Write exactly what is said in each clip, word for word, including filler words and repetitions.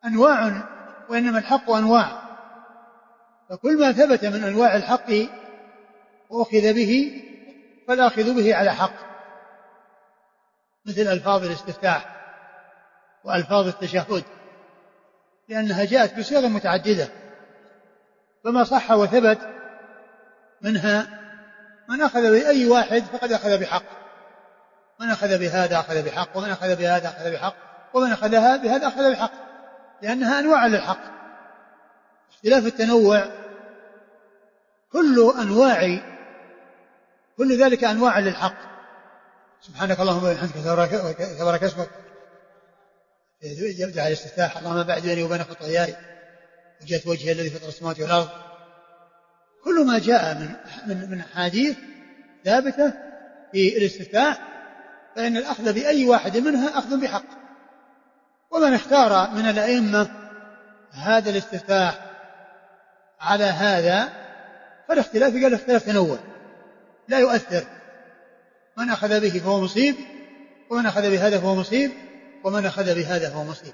أنواع، وإنما الحق أنواع، فكل ما ثبت من أنواع الحق وأخذ به فالآخذ به على حق، مثل ألفاظ الاستفتاح وألفاظ التشهد، لأنها جاءت بصيغ متعددة، فما صح وثبت منها من أخذ بأي واحد فقد أخذ بحق، من أخذ بهذا أخذ بحق، ومن أخذ بهذا أخذ بحق، ومن أخذ بهذا أخذ بحق، لأنها أنواع للحق. اختلاف التنوع كل أنواع كل ذلك أنواع للحق. سبحانك اللهم وبحمدك تبارك اسمك، جعل الاستفتاح اللهم بعد بيني وبين خطاياي وجهت وجهي الذي فطر السماوات والأرض، كل ما جاء من من من أحاديث ثابتة في الاستفتاح فإن الأخذ بأي واحد منها أخذ بحق. ومن اختار من الأئمة هذا الاستفتاح على هذا فالاختلاف قال اختلاف تنوع لا يؤثر، من أخذ به فهو مصيب، ومن أخذ بهذا فهو مصيب، ومن أخذ بهذا فهو مصيب.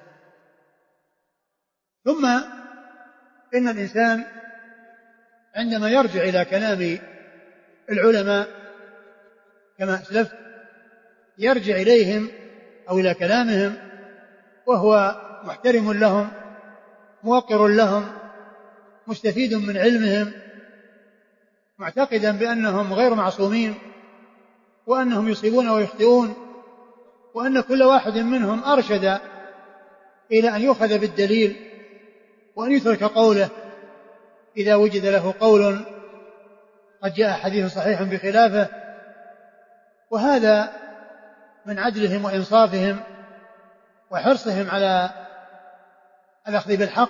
ثم إن الإنسان عندما يرجع إلى كلام العلماء كما أسلفت يرجع إليهم أو إلى كلامهم وهو محترم لهم موقر لهم مستفيد من علمهم، معتقدا بأنهم غير معصومين، وأنهم يصيبون ويخطئون، وأن كل واحد منهم أرشد إلى أن يؤخذ بالدليل وأن يترك قوله إذا وجد له قول قد جاء حديث صحيح بخلافه. وهذا من عدلهم وإنصافهم وحرصهم على الأخذ بالحق،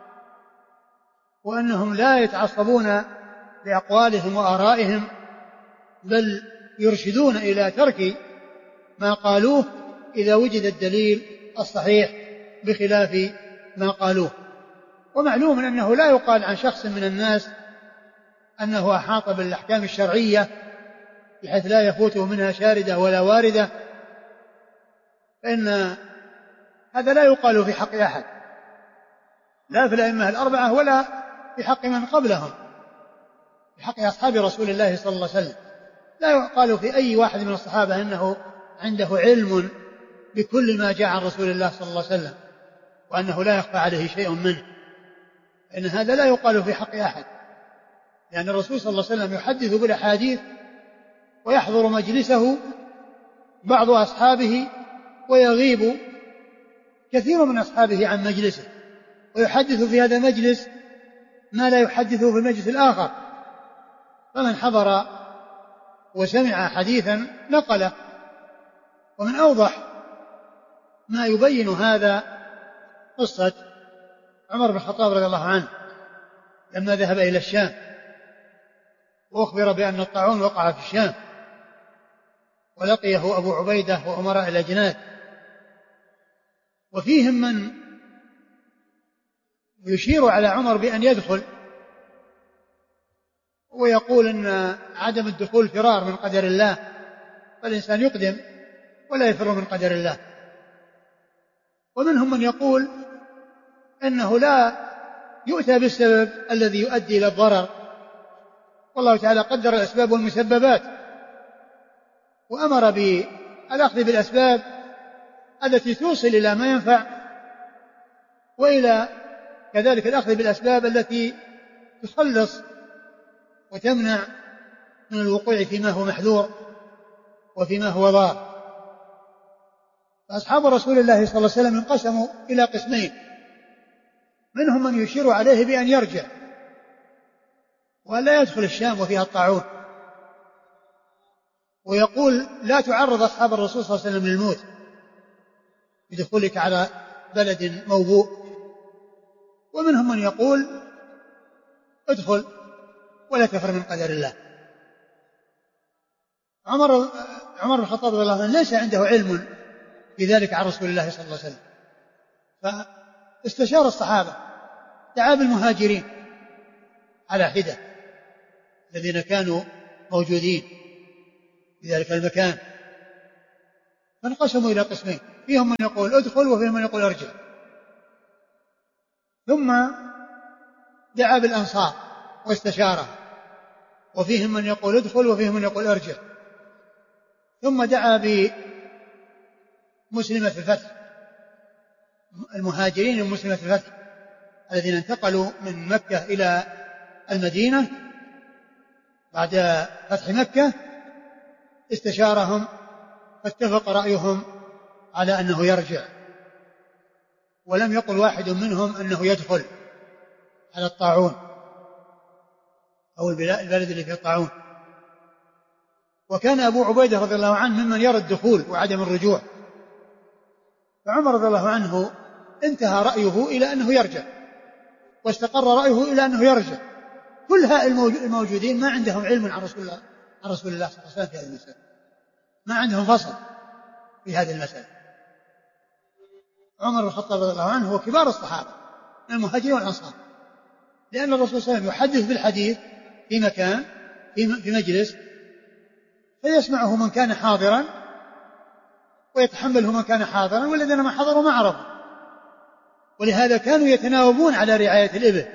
وأنهم لا يتعصبون لأقوالهم وآرائهم، بل يرشدون إلى ترك ما قالوه إذا وجد الدليل الصحيح بخلاف ما قالوه. ومعلوم أنه لا يقال عن شخص من الناس أنه أحاط بالأحكام الشرعية بحيث لا يفوته منها شاردة ولا واردة، فإن هذا لا يقال في حق أحد، لا في الأئمة الأربعة ولا في حق من قبلهم، في حق أصحاب رسول الله صلى الله عليه وسلم. لا يقال في أي واحد من الصحابة أنه عنده علم بكل ما جاء عن رسول الله صلى الله عليه وسلم وأنه لا يخفى عليه شيء منه، إن هذا لا يقال في حق أحد، لأن الرسول صلى الله عليه وسلم يحدث بالأحاديث ويحضر مجلسه بعض أصحابه ويغيب كثير من أصحابه عن مجلسه، ويحدث في هذا المجلس ما لا يحدثه في المجلس الآخر، فمن حضر وسمع حديثا نقله. ومن أوضح ما يبين هذا قصة عمر بن الخطاب رضي الله عنه لما ذهب إلى الشام وأخبر بأن الطاعون وقع في الشام، ولقيه أبو عبيدة وأمراء الأجناد، وفيهم من يشير على عمر بأن يدخل ويقول أن عدم الدخول فرار من قدر الله، فالإنسان يقدم ولا يفر من قدر الله. ومنهم من يقول أنه لا يؤتى بالسبب الذي يؤدي إلى الضرر، والله تعالى قدر الأسباب والمسببات وأمر بالأخذ بالأسباب التي توصل إلى ما ينفع، وإلى كذلك الأخذ بالأسباب التي تخلص وتمنع من الوقوع فيما هو محذور وفيما هو ضار. فأصحاب رسول الله صلى الله عليه وسلم انقسموا إلى قسمين، منهم من يشير عليه بأن يرجع ولا يدخل الشام وفيها الطاعون، ويقول لا تعرض أصحاب الرسول صلى الله عليه وسلم للموت بدخولك على بلد موبوء. ومنهم من يقول ادخل ولا تفر من قدر الله. عمر عمر بن الخطاب رضي الله عنه ليس عنده علم في ذلك عن رسول الله صلى الله عليه وسلم، فاستشار الصحابة، دعا بالمهاجرين على حدة الذين كانوا موجودين في ذلك المكان، فانقسموا إلى قسمين، فيهم من يقول ادخل وفيهم من يقول ارجع. ثم دعا بالأنصار واستشاره، وفيهم من يقول ادخل وفيهم من يقول ارجع. ثم دعا بمسلمة الفتح، المهاجرين ومسلمة الفتح الذين انتقلوا من مكة إلى المدينة بعد فتح مكة، استشارهم فاتفق رأيهم على أنه يرجع، ولم يقل واحد منهم أنه يدخل على الطاعون أو البلد اللي فيه الطاعون. وكان أبو عبيدة رضي الله عنه ممن يرى الدخول وعدم الرجوع، فعمر رضي الله عنه انتهى رأيه إلى أنه يرجع، واستقر رأيه إلى أنه يرجع. كل هؤلاء الموجودين ما عندهم علم عن رسول الله عن رسول الله صلى الله عليه وسلم في هذه المسألة، ما عندهم فصل في هذه المسألة. عمر بن الخطاب رضي الله عنه هو كبار الصحابة من المهاجرين والأنصار، لأن الرسول صلى الله عليه وسلم يحدث بالحديث في مكان في مجلس فيسمعه من كان حاضرا ويتحمله من كان حاضرا، والذين ما حضروا ما عرفوا. ولهذا كانوا يتناوبون على رعاية الإبل،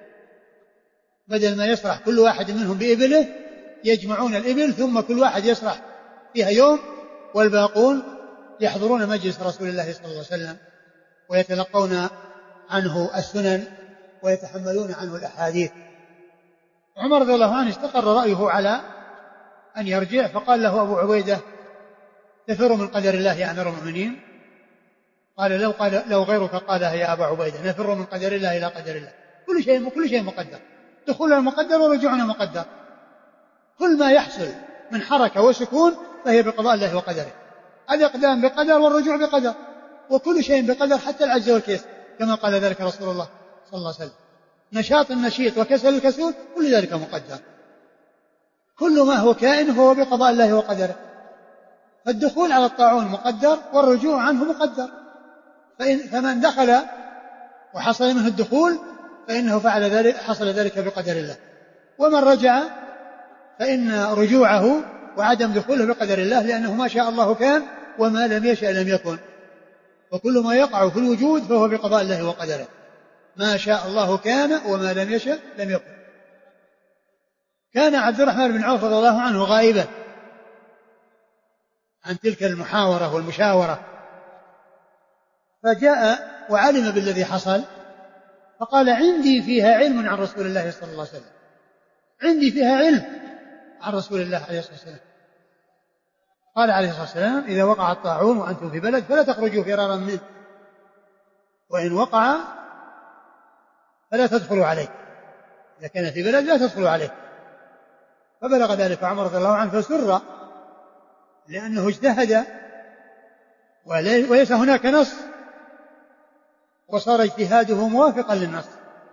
بدل ما يسرح كل واحد منهم بإبله يجمعون الإبل ثم كل واحد يسرح فيها يوم، والباقون يحضرون مجلس رسول الله صلى الله عليه وسلم ويتلقون عنه السنن ويتحملون عنه الأحاديث. عمر رضي الله عنه استقر رأيه على أن يرجع، فقال له أبو عبيدة تفر من قدر الله يا أمير المؤمنين؟ قال لو, قال لو غيرك قالها يا أبا عبيدة، نفر من قدر الله إلى قدر الله، كل شيء كل شيء مقدر، دخولنا مقدر ورجوعنا مقدر، كل ما يحصل من حركة وسكون فهي بقضاء الله وقدره، الإقدام بقدر والرجوع بقدر، وكل شيء بقدر حتى العجز والكسل، كما قال ذلك رسول الله صلى الله عليه وسلم. نشاط النشيط وكسل الكسول كل ذلك مقدر، كل ما هو كائن هو بقضاء الله وقدره. فالدخول على الطاعون مقدر والرجوع عنه مقدر، فإن فمن دخل وحصل منه الدخول فإنه فعل ذلك حصل ذلك بقدر الله، ومن رجع فإن رجوعه وعدم دخوله بقدر الله، لأنه ما شاء الله كان وما لم يشأ لم يكن، وكل ما يقع في الوجود فهو بقضاء الله وقدره، ما شاء الله كان وما لم يشأ لم يكن. كان عبد الرحمن بن عوف رضي الله عنه غائبا عن تلك المحاورة والمشاورة، فجاء وعلم بالذي حصل فقال عندي فيها علم عن رسول الله صلى الله عليه وسلم، عندي فيها علم عن رسول الله عليه الصلاة والسلام. قال عليه الصلاة والسلام إذا وقع الطاعون وأنتم في بلد فلا تخرجوا فرارا منه، وإن وقع فلا تدخلوا عليه، إذا كان في بلد لا تدخلوا عليه. فبلغ ذلك عمر رضي الله عنه فسر، لأنه اجتهد وليس هناك نص، وصار اجتهاده موافقا للنص،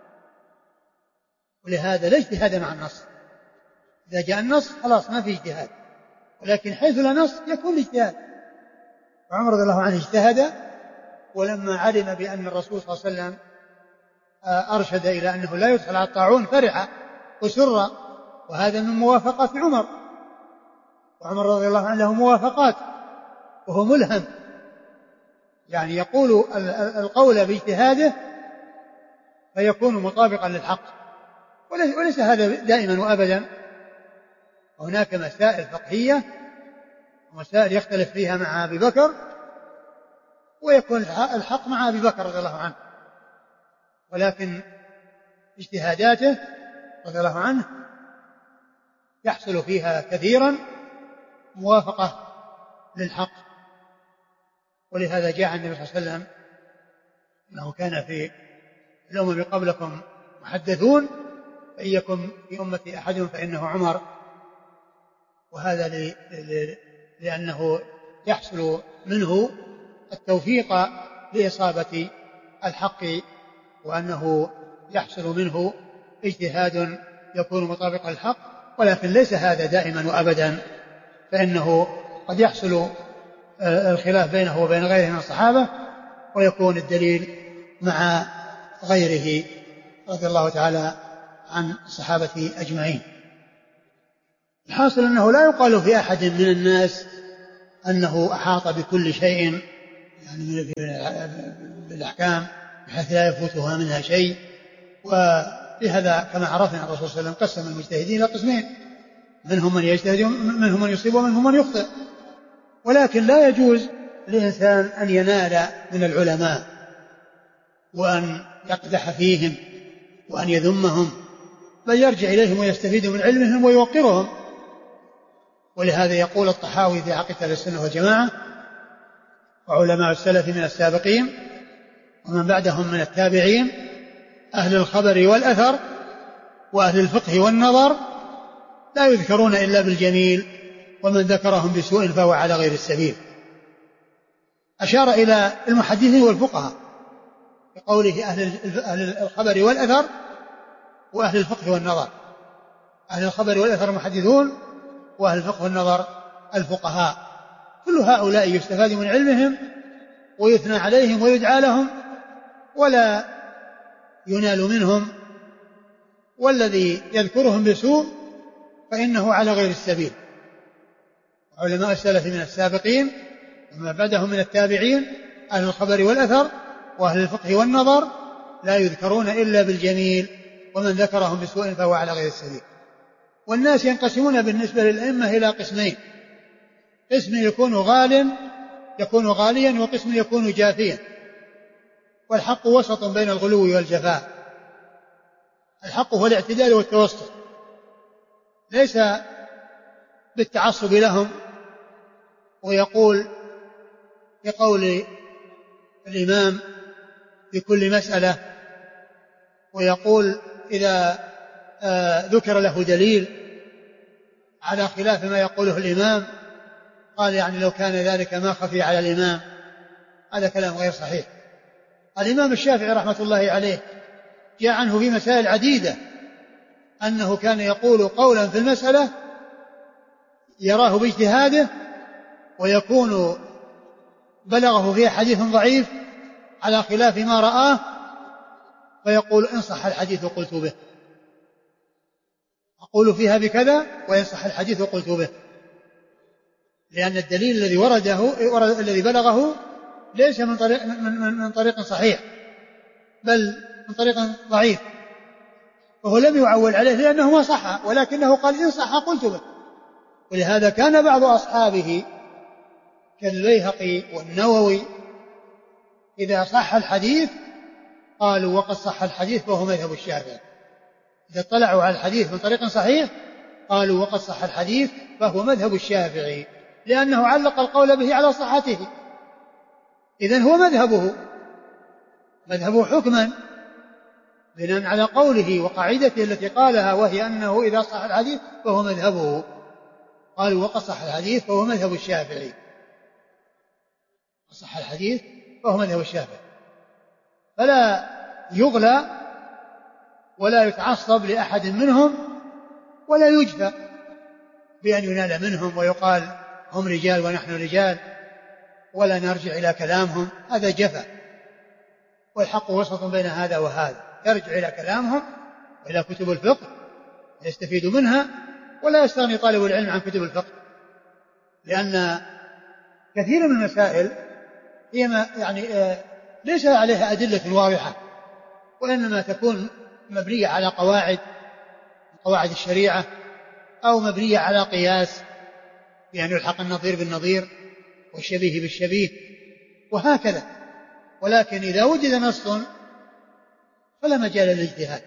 ولهذا لا اجتهاد مع النص، إذا جاء النص خلاص ما في اجتهاد، ولكن حيث لا نص يكون اجتهاد. وعمر رضي الله عنه اجتهد، ولما علم بأن الرسول صلى الله عليه وسلم أرشد إلى أنه لا يدخل على الطاعون فرح وسر، وهذا من موافقات عمر، وعمر رضي الله عنه له موافقات وهو ملهم، يعني يقول القول باجتهاده فيكون مطابقا للحق، وليس هذا دائما وأبدا، هناك مسائل فقهية ومسائل يختلف فيها مع أبي بكر ويكون الحق مع أبي بكر رضي الله عنه، ولكن اجتهاداته رضي الله عنه يحصل فيها كثيرا موافقة للحق. ولهذا جاء النبي صلى الله عليه وسلم أنه كان في الأمم قبلكم محدثون فإن يكن في أمتي أحد فإنه عمر، وهذا ل... ل... لأنه يحصل منه التوفيق لإصابة الحق، وأنه يحصل منه اجتهاد يكون مطابقا للحق، ولكن ليس هذا دائما وأبدا، فإنه قد يحصل الخلاف بينه وبين غيره من الصحابة ويكون الدليل مع غيره رضي الله تعالى عن الصحابة أجمعين. الحاصل أنه لا يقال في أحد من الناس أنه أحاط بكل شيء يعني بالأحكام بحيث لا يفوتها منها شيء. ولهذا كما عرفنا الرسول صلى الله عليه وسلم قسم المجتهدين إلى قسمين، منهم من يجتهد منهم من يصيب ومنهم من يخطئ. ولكن لا يجوز للإنسان أن ينال من العلماء وأن يقدح فيهم وأن يذمهم، بل يرجع إليهم ويستفيد من علمهم ويوقرهم. ولهذا يقول الطحاوي في عقيدة أهل السنة والجماعة: وعلماء السلف من السابقين ومن بعدهم من التابعين أهل الخبر والأثر وأهل الفقه والنظر لا يذكرون إلا بالجميل، ومن ذكرهم بسوء فهو على غير السبيل. أشار إلى المحدثين والفقهاء بقوله أهل الخبر والأثر وأهل الفقه والنظر. أهل الخبر والأثر المحدثون، وأهل الفقه والنظر الفقهاء. كل هؤلاء يستفاد من علمهم ويثنى عليهم ويدعى لهم ولا ينال منهم، والذي يذكرهم بسوء فإنه على غير السبيل. علماء السلف من السابقين وما بعدهم من التابعين أهل الخبر والأثر وأهل الفقه والنظر لا يذكرون إلا بالجميل، ومن ذكرهم بسوء فهو على غير السبيل. والناس ينقسمون بالنسبة للأئمة إلى قسمين: قسم يكون غال يكون غاليا، وقسم يكون جافيا. والحق وسط بين الغلو والجفاء. الحق هو الاعتدال والتوسط، ليس بالتعصب لهم ويقول بقول الإمام في كل مسألة، ويقول إذا آه ذكر له دليل على خلاف ما يقوله الإمام قال يعني لو كان ذلك ما خفي على الإمام. هذا كلام غير صحيح. الإمام الشافعي رحمة الله عليه جاء عنه في مسائل عديدة أنه كان يقول قولا في المسألة يراه باجتهاده ويكون بلغه فيه حديث ضعيف على خلاف ما رآه، فيقول إن صح الحديث قلت به، أقول فيها بكذا وإن صح الحديث قلت به، لأن الدليل الذي ورده ورد الذي بلغه ليس من طريق, من, من, من طريق صحيح بل من طريق ضعيف، فهو لم يعول عليه لأنه ما صح، ولكنه قال إن صح قلت به. ولهذا كان بعض أصحابه كالبيهقي والنووي إذا صح الحديث قالوا وقد صح الحديث فهو مذهب الشافعي. إذا اطلعوا على الحديث من طريق صحيح قالوا وقد صح الحديث فهو مذهب الشافعي، لأنه علق القول به على صحته. إذن هو مذهبه مذهبه حكما بناء على قوله وقاعدته التي قالها، وهي أنه إذا صح الحديث فهو مذهبه. قالوا وقد صح الحديث فهو مذهب الشافعي، صح الحديث فهو مذهب الشافعي. فلا يغلى ولا يتعصب لأحد منهم ولا يجفى بأن ينال منهم ويقال هم رجال ونحن رجال ولا نرجع إلى كلامهم، هذا جفا. والحق وسط بين هذا وهذا، يرجع إلى كلامهم وإلى كتب الفقه يستفيد منها، ولا يستغني طالب العلم عن كتب الفقه، لأن كثير من المسائل هي ما يعني ليس عليها أدلة واضحة، وإنما تكون مبنية على قواعد قواعد الشريعة، أو مبنية على قياس يعني يلحق النظير بالنظير والشبيه بالشبيه وهكذا. ولكن إذا وجد نص فلا مجال للاجتهاد.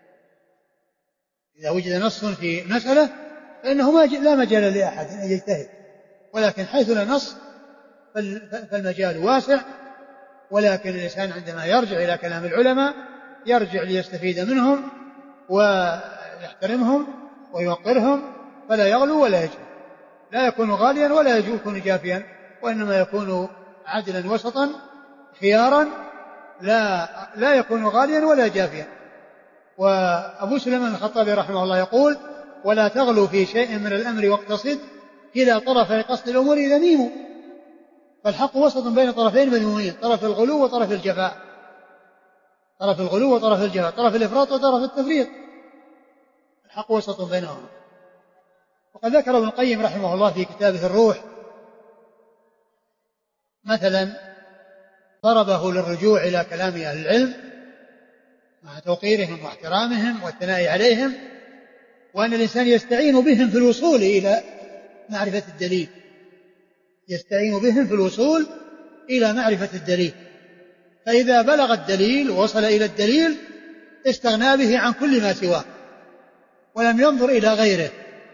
إذا وجد نص في مسألة فإنه لا مجال لأحد أن يجتهد، ولكن حيث لا نص فالمجال واسع. ولكن الإنسان عندما يرجع إلى كلام العلماء يرجع ليستفيد منهم ويحترمهم ويوقرهم، فلا يغلو ولا يجفو، لا يكون غاليا ولا يكون جافيا، وإنما يكون عدلا وسطا خيارا، لا, لا يكون غاليا ولا جافيا. وأبو سليمان الخطابي رحمه الله يقول ولا تغلو في شيء من الأمر واقتصد، كلا طرفي قصد الأمور ذميم. فالحق وسط بين طرفين مذمومين، طرف الغلو وطرف الجفاء، طرف الغلو وطرف الجفاء، طرف الإفراط وطرف التفريط، الحق وسط بينهما. وقد ذكر ابن القيم رحمه الله في كتابه الروح مثلا ضربه للرجوع إلى كلام أهل العلم مع توقيرهم واحترامهم والثناء عليهم، وأن الإنسان يستعين بهم في الوصول إلى معرفة الدليل، يستعين بهم في الوصول إلى معرفة الدليل، فإذا بلغ الدليل ووصل إلى الدليل استغنى به عن كل ما سواه ولم ينظر إلى غيره.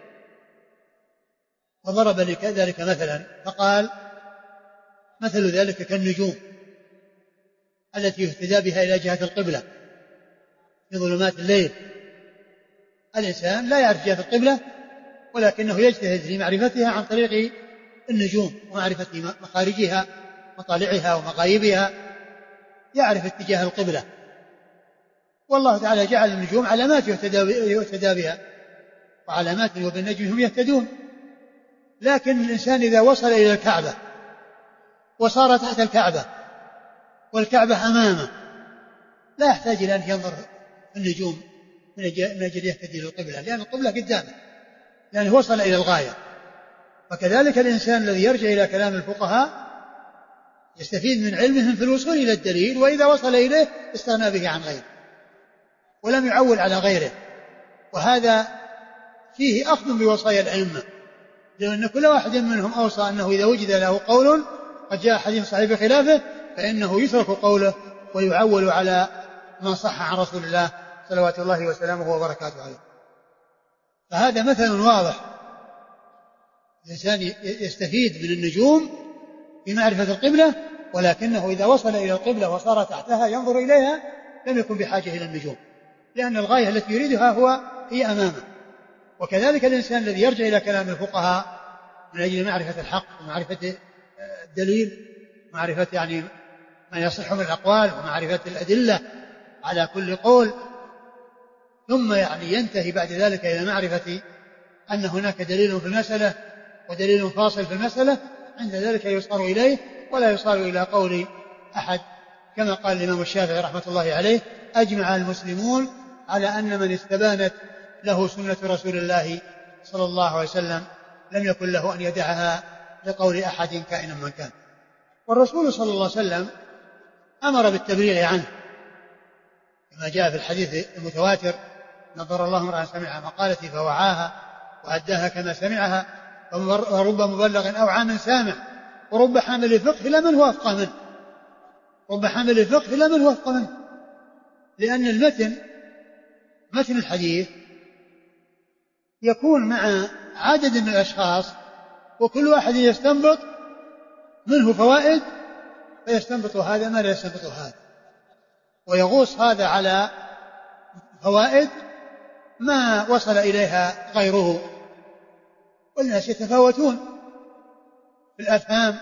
وضرب ذلك مثلا فقال: مثل ذلك كالنجوم التي يهتدى بها إلى جهة القبلة في ظلمات الليل. الإنسان لا يعرف جهة القبلة ولكنه يجتهد في معرفتها عن طريق النجوم ومعرفة مخارجها مطالعها ومغايبها، يعرف اتجاه القبلة. والله تعالى جعل النجوم علامات يهتدى بها وعلامات وبالنجم هم يهتدون. لكن الإنسان إذا وصل إلى الكعبة وصار تحت الكعبة والكعبة أمامه لا يحتاج إلى أن ينظر في النجوم من أجل يهتدي للقبلة، لأن القبلة قدامه، لأنه وصل إلى الغاية. وكذلك الإنسان الذي يرجع إلى كلام الفقهاء يستفيد من علمهم في الوصول إلى الدليل، وإذا وصل إليه استغنى به عن غيره ولم يعول على غيره. وهذا فيه أخذ بوصايا الأئمة، لأن كل واحد منهم أوصى أنه إذا وجد له قول قد جاء حديث صحيح بخلافه فإنه يترك قوله ويعول على ما صح عن رسول الله صلوات الله وسلامه وبركاته عليه. فهذا مثل واضح، الإنسان يستفيد من النجوم في معرفة القبلة، ولكنه إذا وصل إلى القبلة وصار تحتها ينظر إليها لم يكن بحاجة إلى النجوم، لأن الغاية التي يريدها هو هي أمامه. وكذلك الإنسان الذي يرجع إلى كلام الفقهاء من أجل معرفة الحق ومعرفة الدليل، معرفة يعني ما يصح من الأقوال ومعرفة الأدلة على كل قول، ثم يعني ينتهي بعد ذلك إلى معرفة أن هناك دليل في المسألة ودليل فاصل في المسألة، عند ذلك يصار إليه ولا يصار إلى قول أحد، كما قال الإمام الشافعي رحمة الله عليه: أجمع المسلمون على أن من استبانت له سنة رسول الله صلى الله عليه وسلم لم يكن له أن يدعها لقول أحد كائنا من كان. والرسول صلى الله عليه وسلم أمر بالتبليغ عنه كما جاء في الحديث المتواتر: نظر الله امرأ سمع مقالتي فوعاها وأداها كما سمعها، ورب مبلغ أوعى من سامع، ورب حامل الفقه إلى من هو أفقه منه، رب حامل الفقه إلى من هو أفقه منه، لأن المتن متن الحديث يكون مع عدد من الأشخاص وكل واحد يستنبط منه فوائد، فيستنبط هذا ما لا يستنبط هذا، ويغوص هذا على فوائد ما وصل إليها غيره. والناس يتفاوتون في الأفهام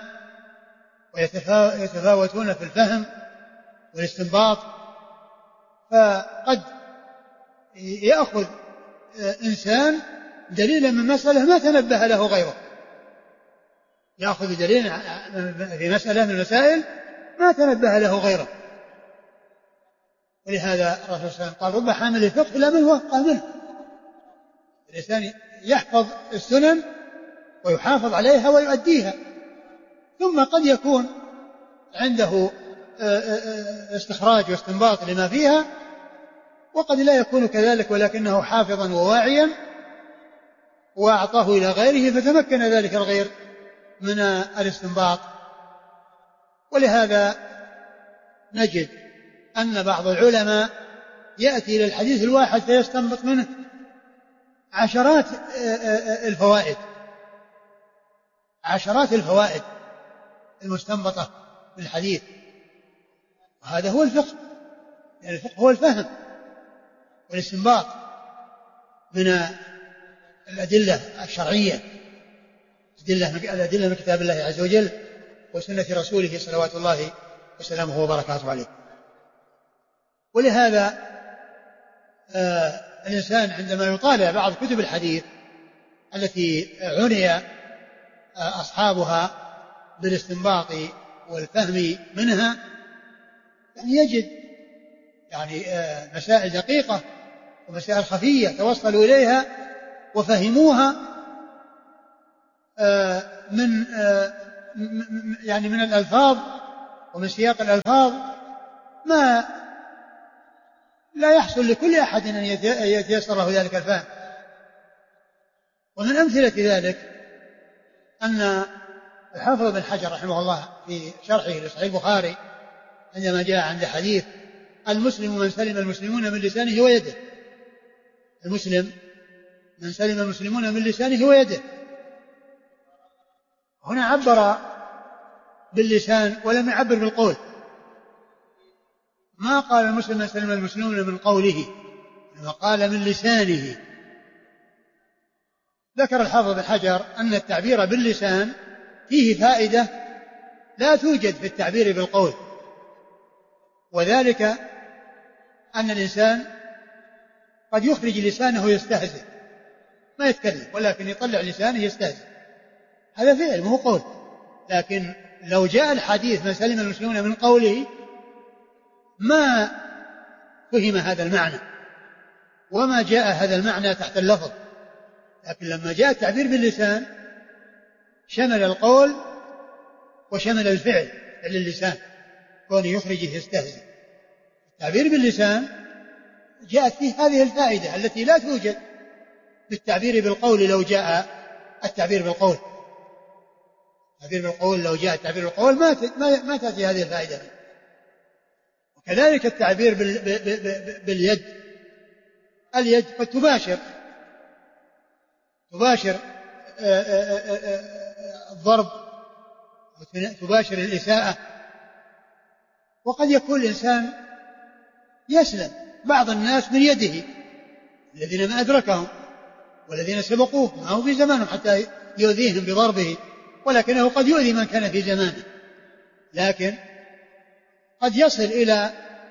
ويتفاوتون في الفهم والاستنباط، فقد يأخذ إنسان دليلا من مسألة ما تنبه له غيره، يأخذ دليلا في مسألة من المسائل ما تنبه له غيره. ولهذا الرسول صلى الله عليه وسلم قال: رب حامل الفقه إلى من هو أفقه منه. الإنسان يحفظ السنن ويحافظ عليها ويؤديها، ثم قد يكون عنده استخراج واستنباط لما فيها، وقد لا يكون كذلك ولكنه حافظا وواعيا وأعطاه إلى غيره فتمكن ذلك الغير من الاستنباط. ولهذا نجد أن بعض العلماء يأتي إلى الحديث الواحد فيستنبط منه عشرات الفوائد عشرات الفوائد المستنبطة من الحديث، وهذا هو الفقه، يعني الفقه هو الفهم والاستنباط من الأدلة الشرعية، الأدلة من كتاب الله عز وجل وسنة رسوله صلوات الله وسلامه وبركاته عليه. ولهذا آه الإنسان عندما يطالع بعض كتب الحديث التي عني آه أصحابها بالاستنباط والفهم منها، يعني يجد يعني آه مسائل دقيقة ومسائل خفية توصلوا إليها وفهموها آه من آه يعني من الألفاظ ومن سياق الألفاظ ما لا يحصل لكل أحد أن يتيسر له ذلك الفهم. ومن أمثلة ذلك أن الحافظ بن حجر رحمه الله في شرحه لصحيح البخاري عندما جاء عند حديث المسلم من سلم المسلمون من لسانه ويده، المسلم من سلم المسلمون من لسانه ويده، هنا عبر باللسان ولم يعبر بالقول، ما قال المسلم من سلم المسلمون من قوله، إنما قال من لسانه. ذكر الحافظ بن حجر أن التعبير باللسان فيه فائدة لا توجد في التعبير بالقول، وذلك أن الإنسان قد يخرج لسانه يستهزئ، ما يتكلم ولكن يطلع لسانه يستهزئ، هذا فعل مو قول. لكن لو جاء الحديث من سلم المسلمون من قوله ما فهم هذا المعنى وما جاء هذا المعنى تحت اللفظ، لكن لما جاء التعبير باللسان شمل القول وشمل الفعل، فعل اللسان كونه يخرجه يستهزئ. التعبير باللسان جاءت فيه هذه الفائدة التي لا توجد بالتعبير بالقول. لو جاء التعبير بالقول التعبير بالقول لو جاء التعبير بالقول ما ما تأتي هذه الفائدة. وكذلك التعبير باليد، اليد قد تباشر تباشر الضرب وتباشر الإساءة، وقد يكون الإنسان يسلم بعض الناس من يده الذين ما أدركهم والذين سبقوه معه في زمانهم حتى يؤذيهم بضربه، ولكنه قد يؤذي من كان في زمانه. لكن قد يصل إلى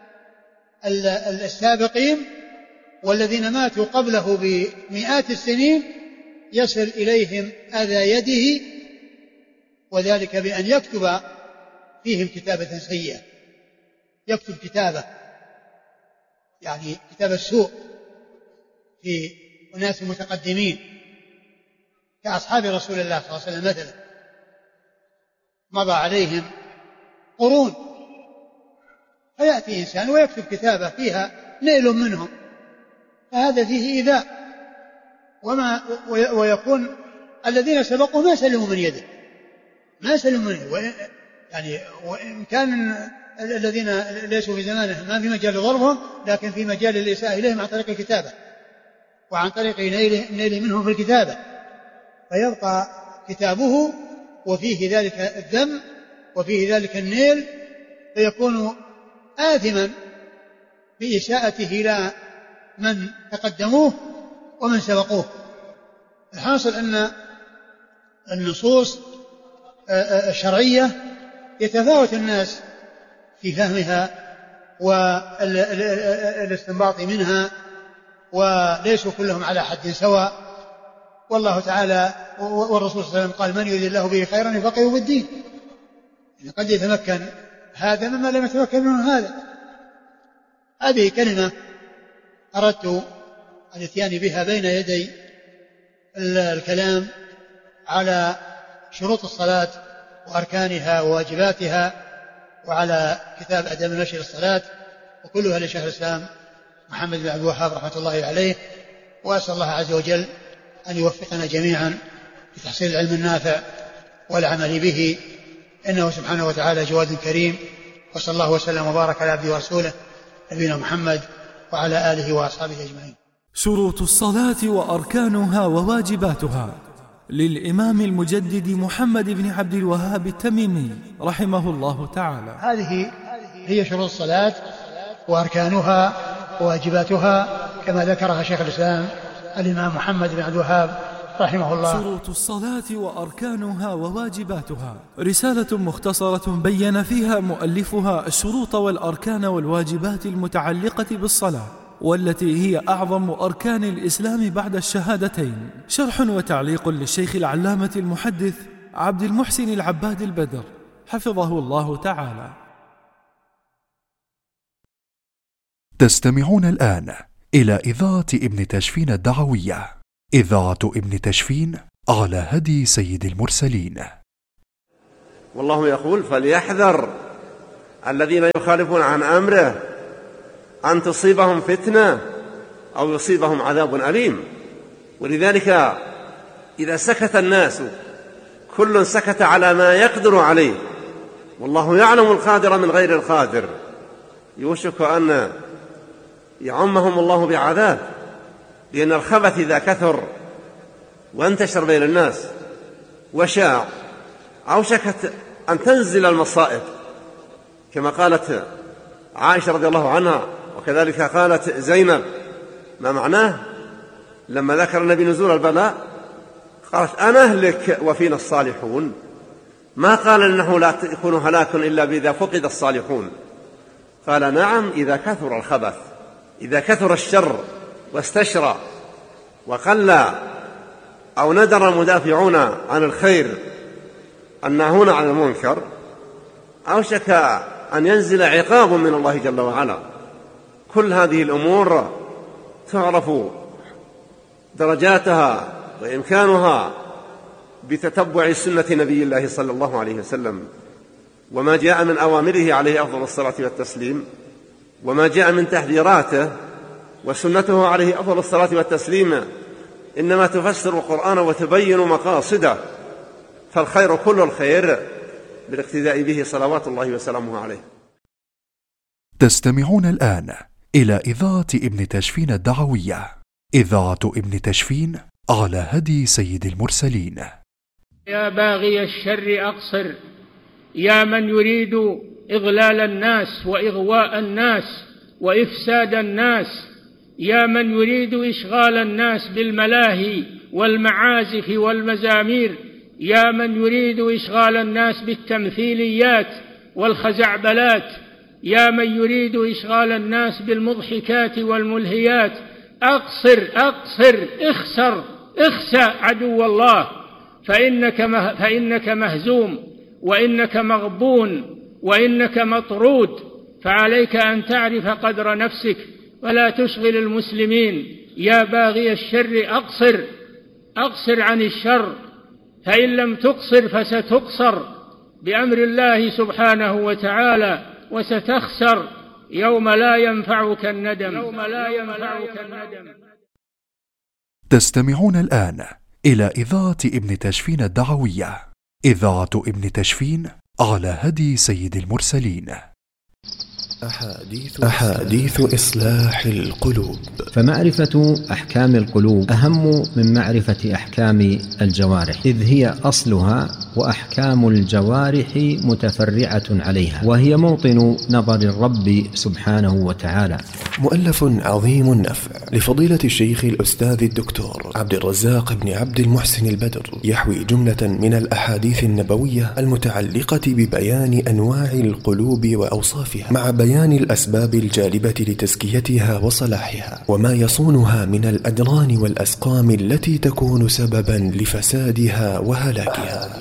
السابقين والذين ماتوا قبله بمئات السنين، يصل إليهم أذى يده، وذلك بأن يكتب فيهم كتابة سيئة، يكتب كتابة يعني كتاب السوء في أناس متقدمين كأصحاب رسول الله صلى الله عليه وسلم مثلا، مضى عليهم قرون، فيأتي إنسان ويكتب كتابة فيها نيل منهم، فهذا فيه إيذاء، وما ويكون الذين سبقوا ما سلموا من يده ما سلموا من يده يعني وإن كان الذين ليسوا في زمانه ما في مجال ضربهم، لكن في مجال الإساءة إليهم عن طريق الكتابة وعن طريق نيل منهم في الكتابة، فيبقى كتابه وفيه ذلك الذم وفيه ذلك النيل، فيكون آثما بإساءته إلى من تقدموه ومن سبقوه. الحاصل أن النصوص الشرعية يتفاوت الناس في فهمها والاستنباط منها، وليسوا كلهم على حد سواء، والله تعالى والرسول صلى الله عليه وسلم قال من يريد الله به خيرا يفقهه في الدين، يعني قد يتمكن هذا مما لم يتمكن منه هذا. هذه كلمة أردت الاتيان بها بين يدي الكلام على شروط الصلاة وأركانها وواجباتها، وعلى كتاب أدب نشر الصلاة، وكلها لشيخ الإسلام محمد بن عبد الوهاب رحمة الله عليه. وأسأل الله عز وجل أن يوفقنا جميعا لتحصيل العلم النافع والعمل به، إنه سبحانه وتعالى جواد كريم. وصلى الله وسلم وبارك على عبده ورسوله نبينا محمد وعلى آله وأصحابه أجمعين. شروط الصلاة وأركانها وواجباتها للإمام المجدد محمد بن عبد الوهاب التميمي رحمه الله تعالى. هذه هي شروط الصلاة وأركانها وواجباتها كما ذكرها شيخ الإسلام الإمام محمد بن عبد الوهاب رحمه الله. شروط الصلاة وأركانها وواجباتها رسالة مختصرة بين فيها مؤلفها الشروط والأركان والواجبات المتعلقة بالصلاة، والتي هي أعظم أركان الإسلام بعد الشهادتين. شرح وتعليق للشيخ العلامة المحدث عبد المحسن العباد البدر حفظه الله تعالى. تستمعون الآن إلى إذاعة ابن تشفين الدعوية، إذاعة ابن تشفين على هدي سيد المرسلين. والله يقول فليحذر الذين يخالفون عن أمره أن تصيبهم فتنة أو يصيبهم عذاب أليم. ولذلك إذا سكت الناس كل سكت على ما يقدر عليه، والله يعلم القادر من غير القادر، يوشك أن يعمهم الله بعذاب، لأن الخبث إذا كثر وانتشر بين الناس وشاع أوشكت أن تنزل المصائب، كما قالت عائشة رضي الله عنها، وكذلك قالت زينب. ما معناه؟ لما ذكر النبي نزول البلاء قالت أنا أهلك وفينا الصالحون، ما قال إنه لا يكون هلاك إلا إذا فقد الصالحون، قال نعم إذا كثر الخبث، إذا كثر الشر واستشرى وقل أو ندر المدافعون عن الخير الناهون عن المنكر، أوشك أن ينزل عقاب من الله جل وعلا. كل هذه الأمور تعرف درجاتها وإمكانها بتتبع سنة نبي الله صلى الله عليه وسلم، وما جاء من أوامره عليه أفضل الصلاة والتسليم، وما جاء من تحذيراته، وسنته عليه أفضل الصلاة والتسليم إنما تفسر القرآن وتبين مقاصده، فالخير كل الخير بالاقتداء به صلوات الله وسلامه عليه. تستمعون الآن إلى إذاعة ابن تشفين الدعوية، إذاعة ابن تشفين على هدي سيد المرسلين. يا باغي الشر أقصر، يا من يريد إضلال الناس وإغواء الناس وإفساد الناس، يا من يريد إشغال الناس بالملاهي والمعازف والمزامير، يا من يريد إشغال الناس بالتمثيليات والخزعبلات، يا من يريد إشغال الناس بالمضحكات والملهيات، أقصر أقصر، اخسر اخسى عدو الله، فإنك, مه فإنك مهزوم، وإنك مغبون، وإنك مطرود. فعليك أن تعرف قدر نفسك ولا تشغل المسلمين. يا باغي الشر أقصر أقصر عن الشر، فإن لم تقصر فستقصر بأمر الله سبحانه وتعالى، وستخسر يوم لا ينفعك الندم يوم لا ينفعك الندم. تستمعون الآن إلى إذاعة ابن تشفين الدعوية، إذاعة ابن تشفين على هدي سيد المرسلين. أحاديث, أحاديث إصلاح القلوب. فمعرفة أحكام القلوب أهم من معرفة أحكام الجوارح، إذ هي أصلها، وأحكام الجوارح متفرعة عليها، وهي موطن نظر الرب سبحانه وتعالى. مؤلف عظيم النفع لفضيلة الشيخ الأستاذ الدكتور عبد الرزاق بن عبد المحسن البدر، يحوي جملة من الأحاديث النبوية المتعلقة ببيان أنواع القلوب وأوصافها، مع بيان الأسباب الجالبة لتزكيتها وصلاحها، وما يصونها من الأدران والأسقام التي تكون سببا لفسادها وهلاكها.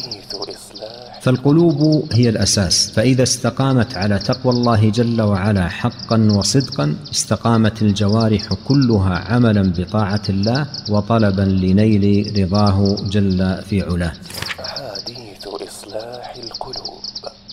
فالقلوب هي الأساس، فإذا استقامت على تقوى الله جل وعلا حقا وصدقا، استقامت الجوارح كلها عملا بطاعة الله وطلبا لنيل رضاه جل في علاه. أحاديث إصلاح القلوب.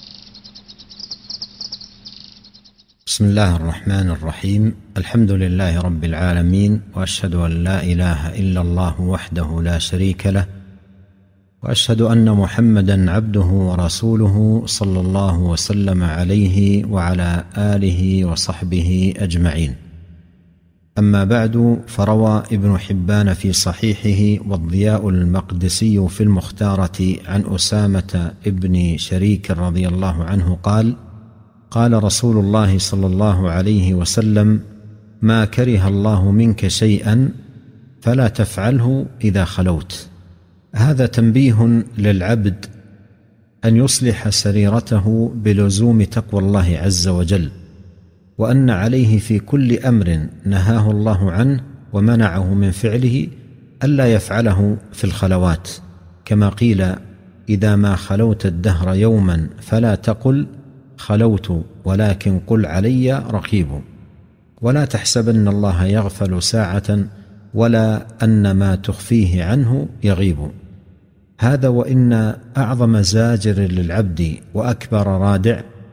بسم الله الرحمن الرحيم. الحمد لله رب العالمين، وأشهد أن لا إله إلا الله وحده لا شريك له، وأشهد أن محمدا عبده ورسوله صلى الله وسلم عليه وعلى آله وصحبه أجمعين. أما بعد، فروى ابن حبان في صحيحه والضياء المقدسي في المختارة عن أسامة ابن شريك رضي الله عنه قال: قال رسول الله صلى الله عليه وسلم: ما كره الله منك شيئا فلا تفعله إذا خلوت. هذا تنبيه للعبد أن يصلح سريرته بلزوم تقوى الله عز وجل، وأن عليه في كل أمر نهاه الله عنه ومنعه من فعله ألا يفعله في الخلوات، كما قيل: إذا ما خلوت الدهر يوما فلا تقل خلوت، ولكن قل علي رقيب. ولا تحسبن الله يغفل ساعة، ولا أن ما تخفيه عنه يغيب. هذا وإن أعظم زاجر للعبد وأكبر رادع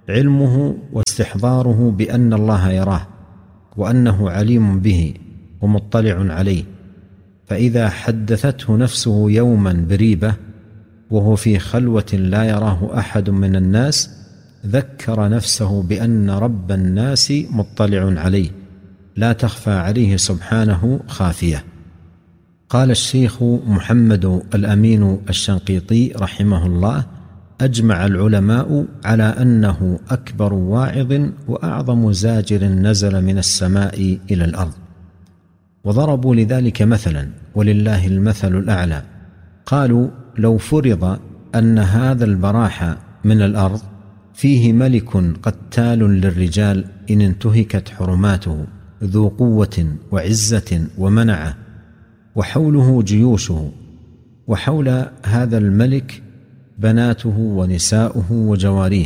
علمه واستحضاره بأن الله يراه وأنه عليم به ومطلع عليه، فإذا حدثته نفسه يوما بريبة وهو في خلوة لا يراه أحد من الناس ذكر نفسه بأن رب الناس مطلع عليه لا تخفى عليه سبحانه خافية. قال الشيخ محمد الأمين الشنقيطي رحمه الله: أجمع العلماء على أنه أكبر واعظ وأعظم زاجر نزل من السماء إلى الأرض، وضربوا لذلك مثلا ولله المثل الأعلى. قالوا: لو فرض أن هذا البراح من الأرض فيه ملك قتال للرجال إن انتهكت حرماته، ذو قوة وعزة ومنعة، وحوله جيوشه، وحول هذا الملك بناته ونساؤه وجواريه،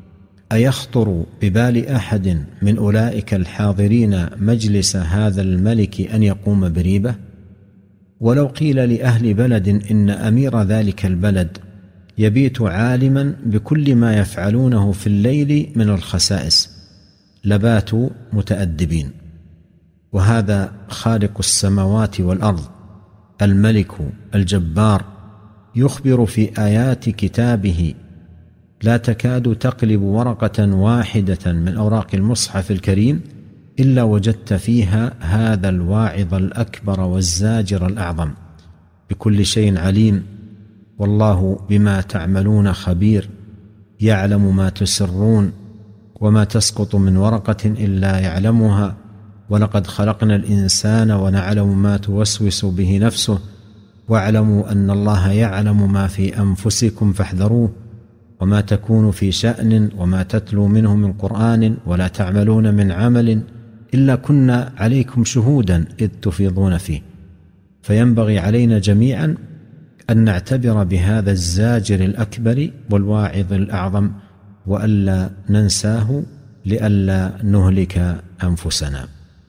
أيخطر ببال أحد من أولئك الحاضرين مجلس هذا الملك أن يقوم بريبة؟ ولو قيل لأهل بلد إن أمير ذلك البلد يبيت عالما بكل ما يفعلونه في الليل من الخسائس لباتوا متأدبين. وهذا خالق السماوات والأرض الملك الجبار يخبر في آيات كتابه لا تكاد تقلب ورقة واحدة من أوراق المصحف الكريم إلا وجدت فيها هذا الواعظ الأكبر والزاجر الأعظم: بكل شيء عليم، والله بما تعملون خبير، يعلم ما تسرون وما تسقط من ورقة إلا يعلمها، ولقد خلقنا الإنسان ونعلم ما توسوس به نفسه، واعلموا أن الله يعلم ما في أنفسكم فاحذروه، وما تكون في شأن وما تتلو منه من قرآن ولا تعملون من عمل إلا كنا عليكم شهودا إذ تفيضون فيه. فينبغي علينا جميعا أن نعتبر بهذا الزاجر الأكبر والواعظ الأعظم، وألا ننساه لئلا نهلك أنفسنا.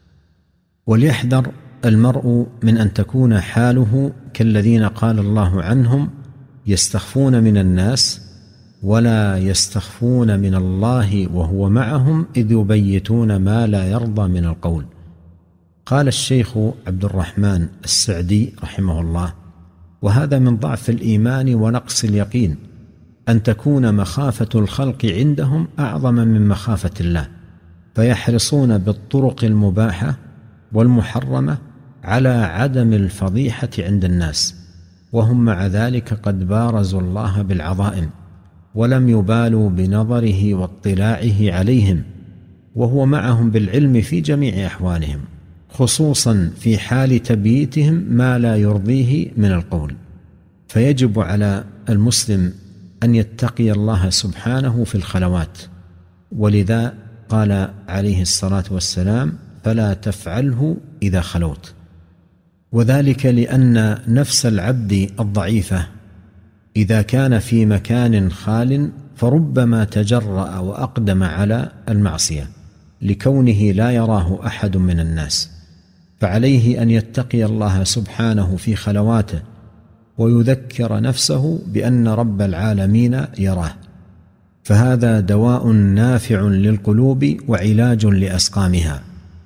وليحذر المرء من أن تكون حاله كالذين قال الله عنهم: يستخفون من الناس ولا يستخفون من الله وهو معهم إذ يبيتون ما لا يرضى من القول. قال الشيخ عبد الرحمن السعدي رحمه الله: وهذا من ضعف الإيمان ونقص اليقين، أن تكون مخافة الخلق عندهم أعظم من مخافة الله، فيحرصون بالطرق المباحة والمحرمة على عدم الفضيحة عند الناس، وهم مع ذلك قد بارزوا الله بالعظائم ولم يبالوا بنظره واطلاعه عليهم، وهو معهم بالعلم في جميع أحوالهم، خصوصا في حال تبييتهم ما لا يرضيه من القول. فيجب على المسلم أن يتقي الله سبحانه في الخلوات، ولذا قال عليه الصلاة والسلام: فلا تفعله إذا خلوت. وذلك لأن نفس العبد الضعيفة إذا كان في مكان خال فربما تجرأ وأقدم على المعصية لكونه لا يراه أحد من الناس، فعليه أن يتقي الله سبحانه في خلواته ويذكر نفسه بأن رب العالمين يراه، فهذا دواء نافع للقلوب وعلاج لأسقامها،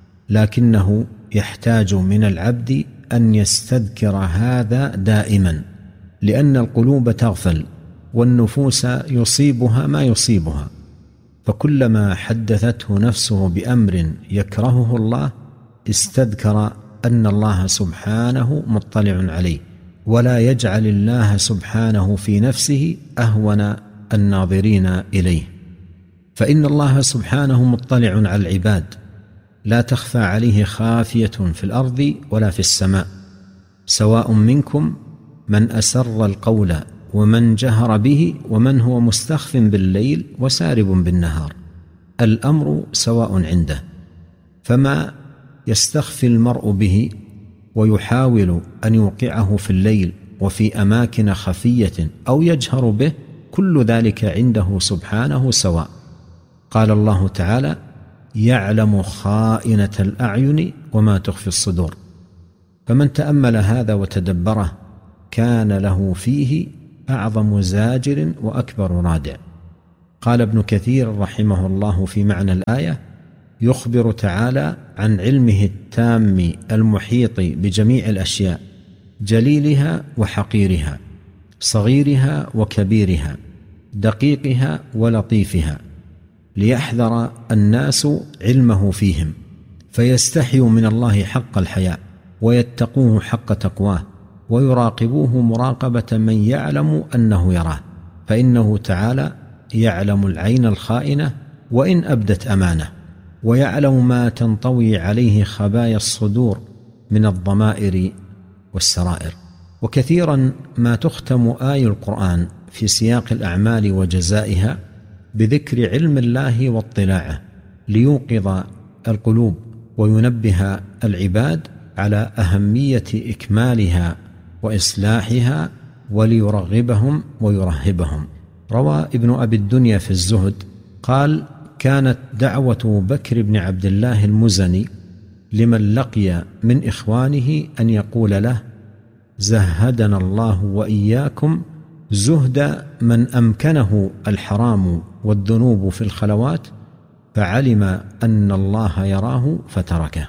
لكنه يحتاج من العبد أن يستذكر هذا دائما، لأن القلوب تغفل والنفوس يصيبها ما يصيبها، فكلما حدثته نفسه بأمر يكرهه الله استذكر أن الله سبحانه مطلع عليه، ولا يجعل الله سبحانه في نفسه أهون الناظرين إليه، فإن الله سبحانه مطلع على العباد، لا تخفى عليه خافية في الأرض ولا في السماء، سواء منكم من أسر القول ومن جهر به ومن هو مستخف بالليل وسارب بالنهار، الأمر سواء عنده. فما يستخفي المرء به ويحاول أن يوقعه في الليل وفي أماكن خفية أو يجهر به، كل ذلك عنده سبحانه سواء. قال الله تعالى: يعلم خائنة الأعين وما تخفي الصدور. فمن تأمل هذا وتدبره كان له فيه أعظم زاجر وأكبر رادع. قال ابن كثير رحمه الله في معنى الآية: يخبر تعالى عن علمه التام المحيط بجميع الأشياء، جليلها وحقيرها، صغيرها وكبيرها، دقيقها ولطيفها، ليحذر الناس علمه فيهم، فيستحيوا من الله حق الحياء، ويتقوه حق تقواه، ويراقبوه مراقبة من يعلم أنه يراه، فإنه تعالى يعلم العين الخائنة وإن أبدت أمانة، ويعلم ما تنطوي عليه خبايا الصدور من الضمائر والسرائر. وكثيرا ما تختم آي القرآن في سياق الأعمال وجزائها بذكر علم الله واطلاعه، ليوقظ القلوب وينبه العباد على أهمية إكمالها وإصلاحها، وليرغبهم ويرهبهم. روى ابن أبي الدنيا في الزهد قال: كانت دعوة بكر بن عبد الله المزني لمن لقي من إخوانه أن يقول له: زهدنا الله وإياكم زهد من أمكنه الحرام والذنوب في الخلوات، فعلم أن الله يراه فتركه.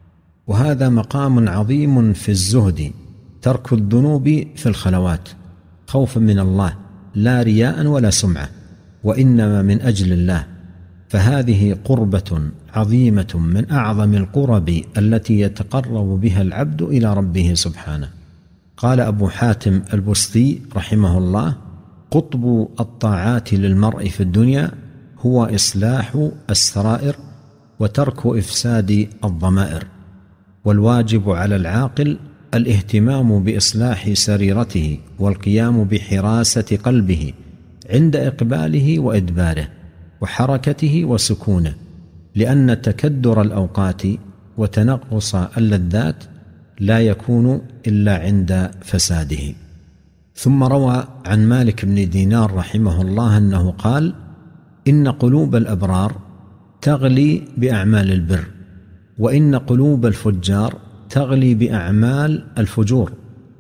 وهذا مقام عظيم في الزهد، ترك الذنوب في الخلوات خوفا من الله، لا رياء ولا سمعة، وإنما من أجل الله. فهذه قربة عظيمة من أعظم القرب التي يتقرب بها العبد إلى ربه سبحانه. قال أبو حاتم البستي رحمه الله: قطب الطاعات للمرء في الدنيا هو إصلاح السرائر وترك إفساد الضمائر، والواجب على العاقل الاهتمام بإصلاح سريرته والقيام بحراسة قلبه عند إقباله وإدباره وحركته وسكونه، لأن تكدر الأوقات وتنقص اللذات لا يكون إلا عند فساده. ثم روى عن مالك بن دينار رحمه الله أنه قال: إن قلوب الأبرار تغلي بأعمال البر، وإن قلوب الفجار تغلي بأعمال الفجور،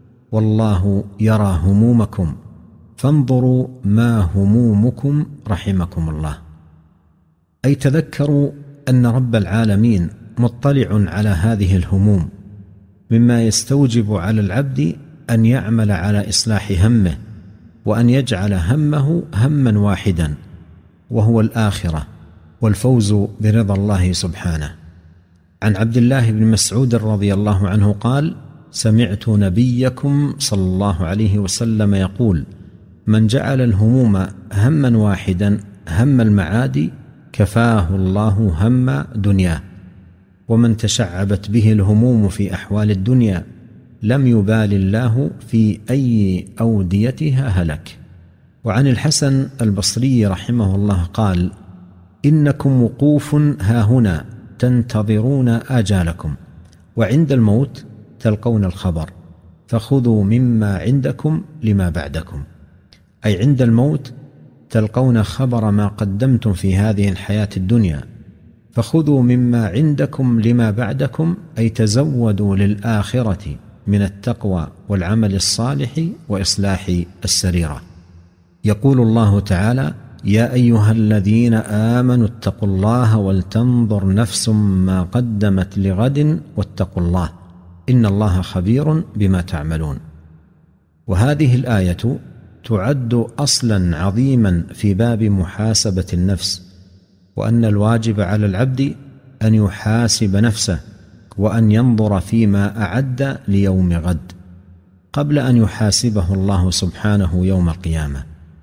والله يرى همومكم فانظروا ما همومكم رحمكم الله. أي تذكروا أن رب العالمين مطلع على هذه الهموم، مما يستوجب على العبد أن يعمل على إصلاح همه، وأن يجعل همه هما واحدا، وهو الآخرة والفوز برضا الله سبحانه. عن عبد الله بن مسعود رضي الله عنه قال: سمعت نبيكم صلى الله عليه وسلم يقول: من جعل الهموم هما واحدا هم المعاد كفاه الله هم دنياه، ومن تشعبت به الهموم في أحوال الدنيا لم يبال الله في أي أوديتها هلك. وعن الحسن البصري رحمه الله قال: إنكم وقوف هاهنا تنتظرون آجالكم، وعند الموت تلقون الخبر، فخذوا مما عندكم لما بعدكم. أي عند الموت تلقون خبر ما قدمتم في هذه الحياة الدنيا، فخذوا مما عندكم لما بعدكم، أي تزودوا للآخرة من التقوى والعمل الصالح وإصلاح السريرة. يقول الله تعالى: يا أيها الذين آمنوا اتقوا الله ولتنظر نفس ما قدمت لغد واتقوا الله إن الله خبير بما تعملون. وهذه الآية تعد أصلا عظيما في باب محاسبة النفس، وأن الواجب على العبد أن يحاسب نفسه، وأن ينظر فيما أعد ليوم غد قبل أن يحاسبه الله سبحانه يوم القيامة.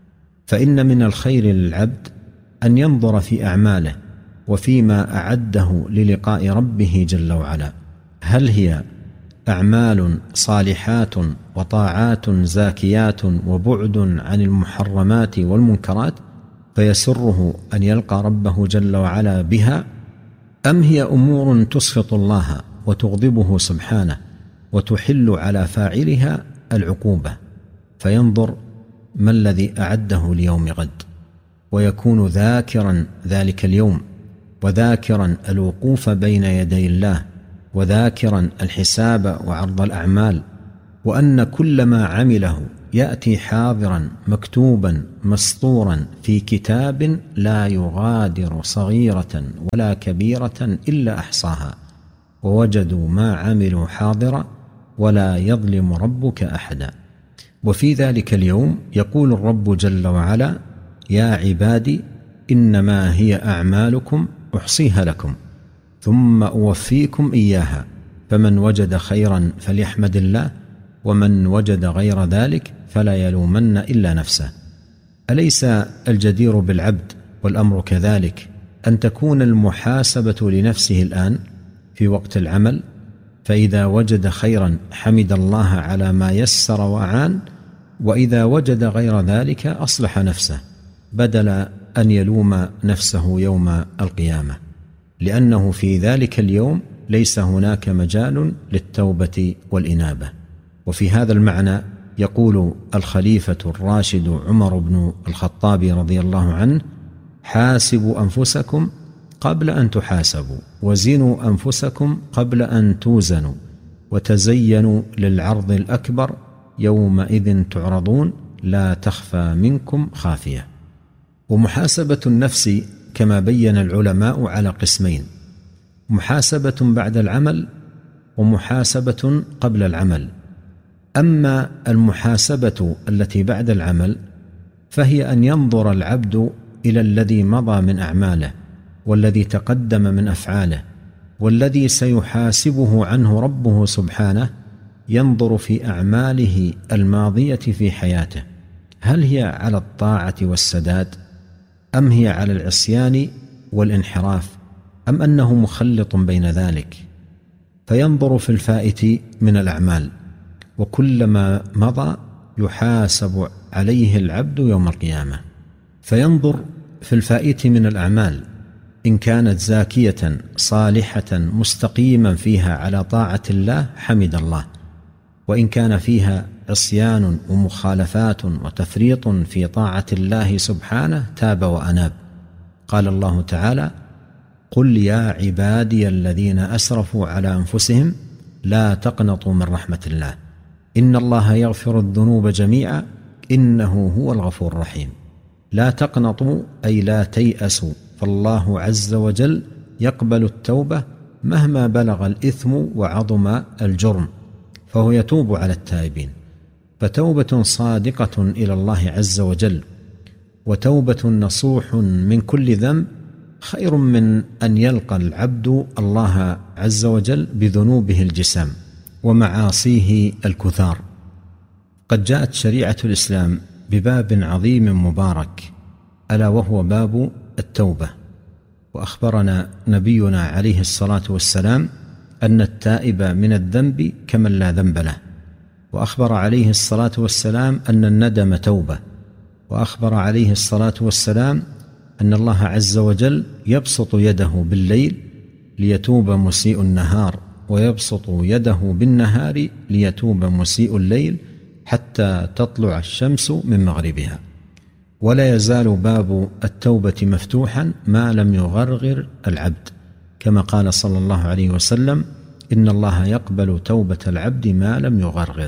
فإن من الخير للعبد أن ينظر في أعماله وفيما أعده للقاء ربه جل وعلا، هل هي أعمال صالحات وطاعات زاكيات وبعد عن المحرمات والمنكرات فيسره أن يلقى ربه جل وعلا بها، أم هي أمور تسخط الله وتغضبه سبحانه وتحل على فاعلها العقوبة، فينظر ما الذي أعده ليوم غد، ويكون ذاكرا ذلك اليوم، وذاكرا الوقوف بين يدي الله، وذاكرا الحساب وعرض الأعمال، وأن كل ما عمله يأتي حاضرا مكتوبا مسطورا في كتاب لا يغادر صغيرة ولا كبيرة إلا أحصاها ووجدوا ما عملوا حاضرا ولا يظلم ربك أحدا. وفي ذلك اليوم يقول الرب جل وعلا: يا عبادي إنما هي أعمالكم أحصيها لكم ثم أوفيكم إياها، فمن وجد خيرا فليحمد الله، ومن وجد غير ذلك فلا يلومن إلا نفسه. أليس الجدير بالعبد والأمر كذلك أن تكون المحاسبة لنفسه الآن في وقت العمل، فإذا وجد خيرا حمد الله على ما يسر وأعان، وإذا وجد غير ذلك أصلح نفسه بدل أن يلوم نفسه يوم القيامة، لأنه في ذلك اليوم ليس هناك مجال للتوبة والإنابة. وفي هذا المعنى يقول الخليفة الراشد عمر بن الخطاب رضي الله عنه: حاسبوا أنفسكم قبل أن تحاسبوا، وزنوا أنفسكم قبل أن توزنوا، وتزينوا للعرض الأكبر، يومئذ تعرضون لا تخفى منكم خافية. ومحاسبة النفس كما بين العلماء على قسمين: محاسبة بعد العمل ومحاسبة قبل العمل. أما المحاسبة التي بعد العمل فهي أن ينظر العبد إلى الذي مضى من أعماله والذي تقدم من أفعاله والذي سيحاسبه عنه ربه سبحانه، ينظر في أعماله الماضية في حياته، هل هي على الطاعة والسداد أم هي على العصيان والانحراف أم أنه مخلط بين ذلك، فينظر في الفائت من الأعمال، وكلما مضى يحاسب عليه العبد يوم القيامة. فينظر في الفائت من الأعمال، إن كانت زاكية صالحة مستقيما فيها على طاعة الله حمد الله، وإن كان فيها عصيان ومخالفات وتفريط في طاعة الله سبحانه تاب وأناب. قال الله تعالى: قل يا عبادي الذين أسرفوا على أنفسهم لا تقنطوا من رحمة الله إن الله يغفر الذنوب جميعا إنه هو الغفور الرحيم. لا تقنطوا أي لا تيأسوا، فالله عز وجل يقبل التوبة مهما بلغ الإثم وعظم الجرم، فهو يتوب على التائبين. فتوبة صادقة إلى الله عز وجل وتوبة نصوح من كل ذنب خير من أن يلقى العبد الله عز وجل بذنوبه الجسام ومعاصيه الكثار. قد جاءت شريعة الإسلام بباب عظيم مبارك، ألا وهو باب التوبة. وأخبرنا نبينا عليه الصلاة والسلام أن التائب من الذنب كمن لا ذنب له، وأخبر عليه الصلاة والسلام أن الندم توبة، وأخبر عليه الصلاة والسلام أن الله عز وجل يبسط يده بالليل ليتوب مسيء النهار، ويبسط يده بالنهار ليتوب مسيء الليل حتى تطلع الشمس من مغربها. ولا يزال باب التوبة مفتوحا ما لم يغرغر العبد، كما قال صلى الله عليه وسلم: إن الله يقبل توبة العبد ما لم يغرغر.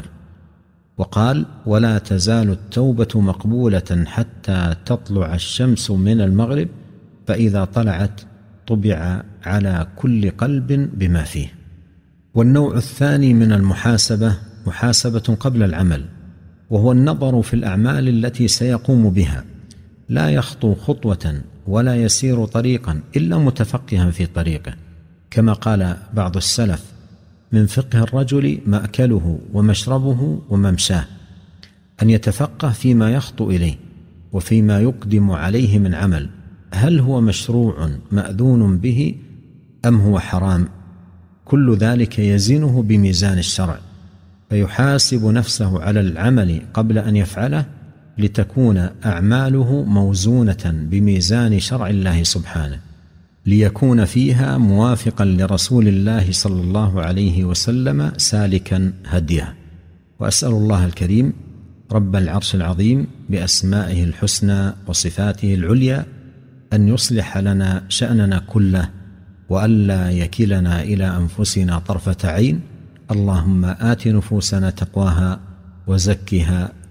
وقال: ولا تزال التوبة مقبولة حتى تطلع الشمس من المغرب، فإذا طلعت طبع على كل قلب بما فيه. والنوع الثاني من المحاسبة محاسبة قبل العمل، وهو النظر في الأعمال التي سيقوم بها، لا يخطو خطوة ولا يسير طريقا إلا متفقها في طريقه، كما قال بعض السلف: من فقه الرجل مأكله ومشربه وممشاه، أن يتفقه فيما يخطو إليه وفيما يقدم عليه من عمل، هل هو مشروع مأذون به أم هو حرام؟ كل ذلك يزنه بميزان الشرع، فيحاسب نفسه على العمل قبل أن يفعله لتكون أعماله موزونة بميزان شرع الله سبحانه، ليكون فيها موافقا لرسول الله صلى الله عليه وسلم سالكا هديه. وأسأل الله الكريم رب العرش العظيم بأسمائه الحسنى وصفاته العليا أن يصلح لنا شأننا كله، وألا يكلنا إلى أنفسنا طرفة عين. اللهم آت نفوسنا تقواها وزكها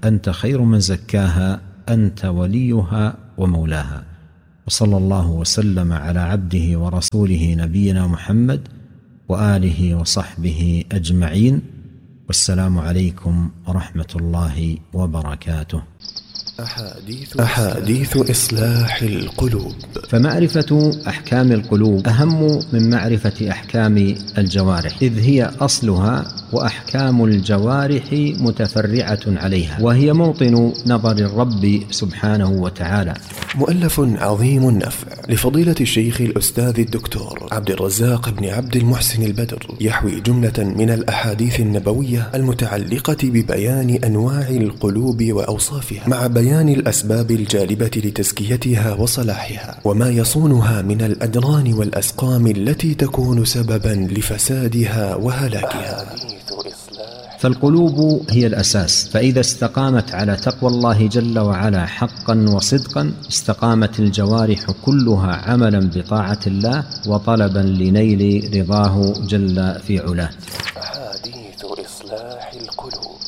أنت خير من زكاها أنت وليها ومولاها. وصلى الله وسلم على عبده ورسوله نبينا محمد وآله وصحبه أجمعين، والسلام عليكم ورحمة الله وبركاته. أحاديث, أحاديث إصلاح القلوب. فمعرفة أحكام القلوب أهم من معرفة أحكام الجوارح، إذ هي أصلها، وأحكام الجوارح متفرعة عليها، وهي موطن نظر الرب سبحانه وتعالى. مؤلف عظيم النفع لفضيلة الشيخ الأستاذ الدكتور عبد الرزاق بن عبد المحسن البدر، يحوي جملة من الأحاديث النبوية المتعلقة ببيان أنواع القلوب وأوصافها، مع بيان الأسباب الجالبة لتزكيتها وصلاحها، وما يصونها من الأدران والأسقام التي تكون سببا لفسادها وهلاكها. فالقلوب هي الأساس، فإذا استقامت على تقوى الله جل وعلا حقا وصدقا استقامت الجوارح كلها عملا بطاعة الله وطلبا لنيل رضاه جل في علاه. أحاديث إصلاح القلوب.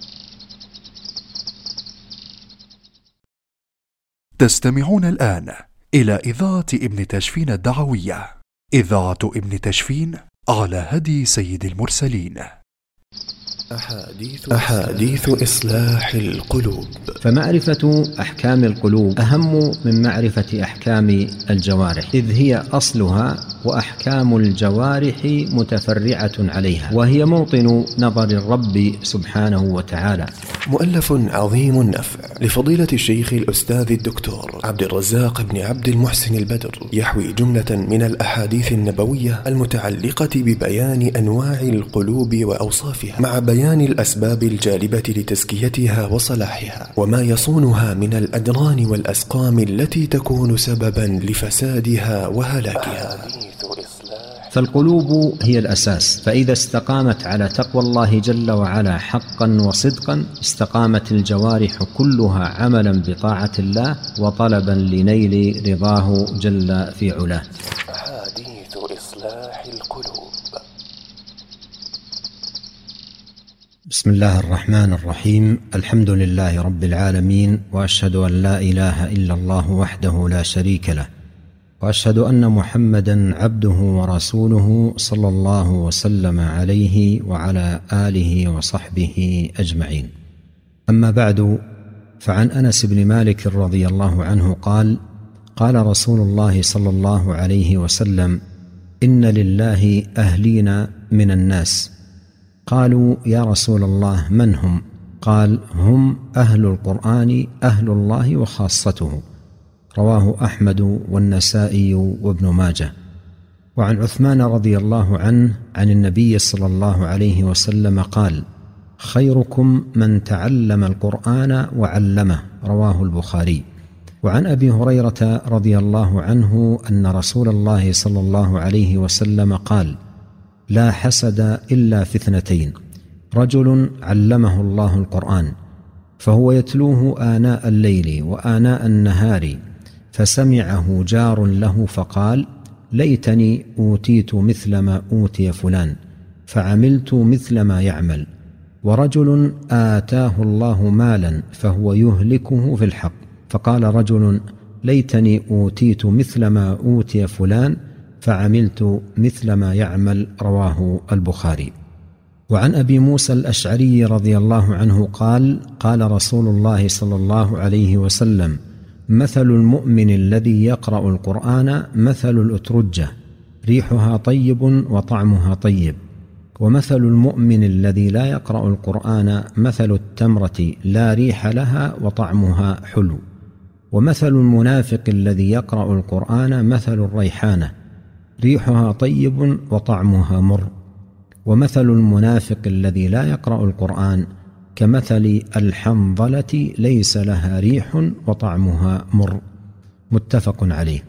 تستمعون الآن إلى إذاعة ابن تشفين الدعوية، إذاعة ابن تشفين على هدي سيد المرسلين. أحاديث, أحاديث إصلاح القلوب. فمعرفة أحكام القلوب أهم من معرفة أحكام الجوارح، إذ هي أصلها، وأحكام الجوارح متفرعة عليها، وهي موطن نظر الرب سبحانه وتعالى. مؤلف عظيم النفع لفضيلة الشيخ الأستاذ الدكتور عبد الرزاق بن عبد المحسن البدر، يحوي جملة من الأحاديث النبوية المتعلقة ببيان أنواع القلوب وأوصافها، مع بيان الأسباب الجالبة لتزكيتها وصلاحها، وما يصونها من الأدران والأسقام التي تكون سببا لفسادها وهلاكها. فالقلوب هي الأساس، فإذا استقامت على تقوى الله جل وعلا حقا وصدقا استقامت الجوارح كلها عملا بطاعة الله وطلبا لنيل رضاه جل في علاه. أحاديث إصلاح القلوب. بسم الله الرحمن الرحيم. الحمد لله رب العالمين، وأشهد أن لا إله إلا الله وحده لا شريك له، وأشهد أن محمدا عبده ورسوله صلى الله وسلم عليه وعلى آله وصحبه أجمعين. أما بعد، فعن أنس بن مالك رضي الله عنه قال: قال رسول الله صلى الله عليه وسلم: إن لله أهلين من الناس. قالوا: يا رسول الله من هم؟ قال: هم أهل القرآن، أهل الله وخاصته. رواه أحمد والنسائي وابن ماجه. وعن عثمان رضي الله عنه عن النبي صلى الله عليه وسلم قال: خيركم من تعلم القرآن وعلمه. رواه البخاري. وعن أبي هريرة رضي الله عنه أن رسول الله صلى الله عليه وسلم قال: لا حسد إلا في اثنتين: رجل علمه الله القرآن فهو يتلوه آناء الليل وآناء النهار فسمعه جار له فقال: ليتني أوتيت مثل ما أوتي فلان فعملت مثل ما يعمل. ورجل آتاه الله مالا فهو يهلكه في الحق فقال رجل: ليتني أوتيت مثل ما أوتي فلان فعملت مثل ما يعمل. رواه البخاري. وعن أبي موسى الأشعري رضي الله عنه قال: قال رسول الله صلى الله عليه وسلم: مثل المؤمن الذي يقرأ القرآن مثل الأترجة، ريحها طيب وطعمها طيب. ومثل المؤمن الذي لا يقرأ القرآن مثل التمرة لا ريح لها وطعمها حلو. ومثل المنافق الذي يقرأ القرآن مثل الريحانة، ريحها طيب وطعمها مر. ومثل المنافق الذي لا يقرأ القرآن كمثل الحنظلة ليس لها ريح وطعمها مر. متفق عليه.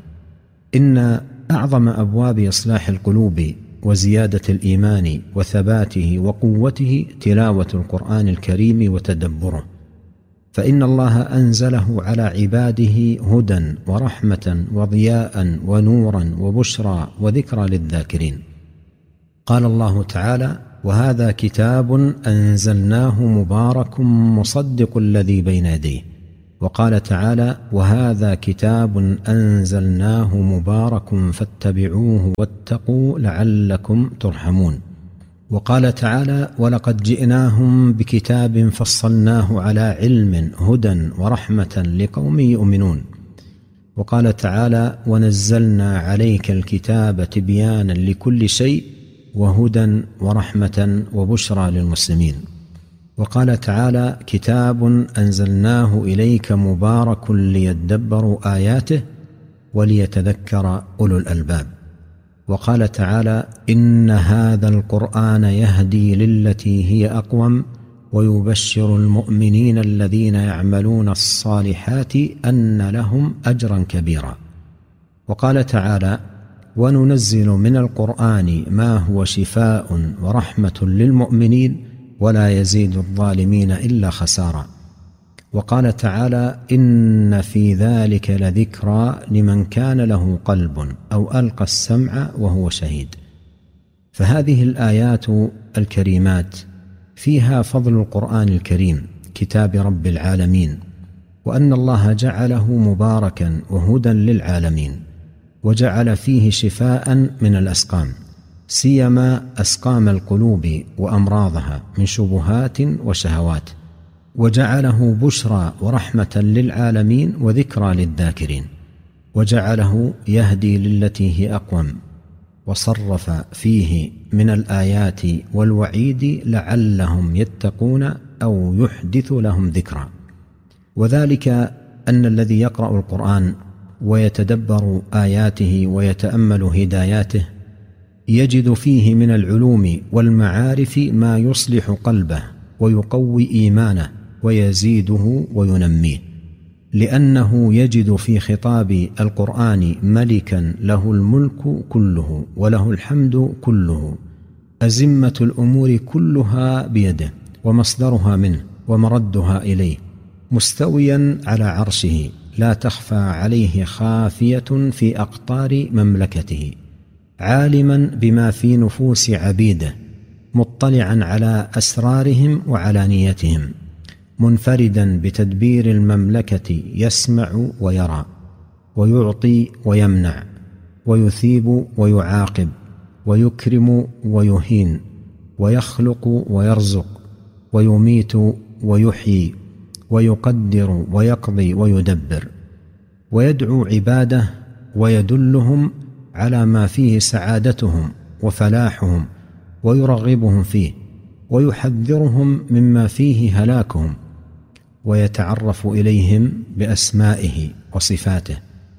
إن أعظم أبواب إصلاح القلوب وزيادة الإيمان وثباته وقوته تلاوة القرآن الكريم وتدبره، فإن الله أنزله على عباده هدى ورحمة وضياء ونورا وبشرى وذكرى للذاكرين. قال الله تعالى: وهذا كتاب أنزلناه مبارك مصدق الذي بين يديه. وقال تعالى: وهذا كتاب أنزلناه مبارك فاتبعوه واتقوا لعلكم ترحمون. وقال تعالى: ولقد جئناهم بكتاب فصلناه على علم هدى ورحمة لقوم يؤمنون. وقال تعالى: ونزلنا عليك الكتاب تبيانا لكل شيء وهدى ورحمة وبشرى للمسلمين. وقال تعالى: كتاب أنزلناه إليك مبارك ليدبروا آياته وليتذكر أولو الألباب. وقال تعالى: إن هذا القرآن يهدي للتي هي أقوم ويبشر المؤمنين الذين يعملون الصالحات أن لهم أجرا كبيرا. وقال تعالى: وننزل من القرآن ما هو شفاء ورحمة للمؤمنين ولا يزيد الظالمين إلا خسارا. وقال تعالى: إن في ذلك لذكرى لمن كان له قلب أو ألقى السمع وهو شهيد. فهذه الآيات الكريمات فيها فضل القرآن الكريم كتاب رب العالمين، وأن الله جعله مباركا وهدى للعالمين، وجعل فيه شفاء من الأسقام، سيما أسقام القلوب وأمراضها من شبهات وشهوات، وجعله بشرى ورحمة للعالمين وذكرى للذاكرين، وجعله يهدي للتي هي أقوم، وصرف فيه من الآيات والوعيد لعلهم يتقون أو يحدث لهم ذكرى. وذلك أن الذي يقرأ القرآن ويتدبر آياته ويتأمل هداياته يجد فيه من العلوم والمعارف ما يصلح قلبه ويقوي إيمانه ويزيده وينميه، لأنه يجد في خطاب القرآن ملكا له الملك كله وله الحمد كله، أزمة الأمور كلها بيده ومصدرها منه ومردها إليه، مستويا على عرشه لا تخفى عليه خافية في أقطار مملكته، عالما بما في نفوس عبيده، مطلعا على أسرارهم وعلانيتهم، منفردا بتدبير المملكة، يسمع ويرى ويعطي ويمنع ويثيب ويعاقب ويكرم ويهين ويخلق ويرزق ويميت ويحيي ويقدر ويقضي ويدبر، ويدعو عباده ويدلهم على ما فيه سعادتهم وفلاحهم ويرغبهم فيه، ويحذرهم مما فيه هلاكهم، ويتعرف إليهم بأسمائه وصفاته،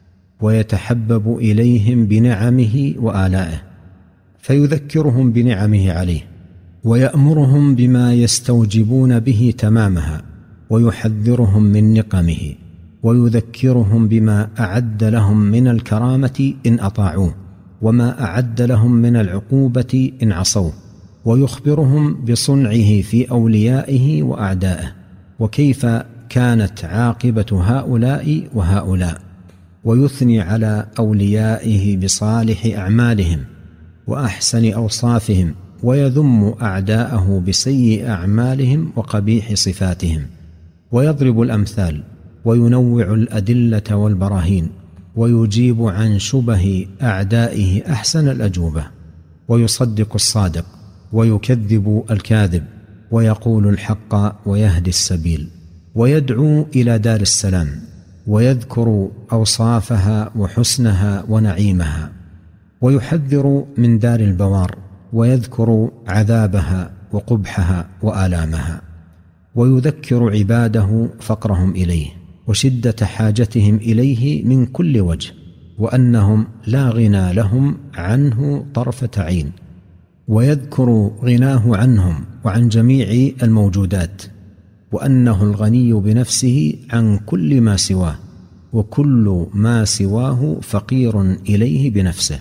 ويتحبب إليهم بنعمه وآلائه، فيذكرهم بنعمه عليه، ويأمرهم بما يستوجبون به تمامها، ويحذرهم من نقمه، ويذكرهم بما أعد لهم من الكرامة إن أطاعوه، وما أعد لهم من العقوبة إن عصوه، ويخبرهم بصنعه في أوليائه وأعدائه، وكيف كانت عاقبة هؤلاء وهؤلاء، ويثني على أوليائه بصالح أعمالهم وأحسن أوصافهم، ويذم أعداءه بسيء أعمالهم وقبيح صفاتهم، ويضرب الأمثال وينوع الأدلة والبراهين، ويجيب عن شبه أعدائه أحسن الأجوبة، ويصدق الصادق ويكذب الكاذب، ويقول الحق ويهدي السبيل، ويدعو إلى دار السلام، ويذكر أوصافها وحسنها ونعيمها، ويحذر من دار البوار، ويذكر عذابها وقبحها وآلامها، ويذكر عباده فقرهم إليه وشدة حاجتهم إليه من كل وجه، وأنهم لا غنى لهم عنه طرفة عين، ويذكر غناه عنهم وعن جميع الموجودات، وأنه الغني بنفسه عن كل ما سواه، وكل ما سواه فقير إليه بنفسه،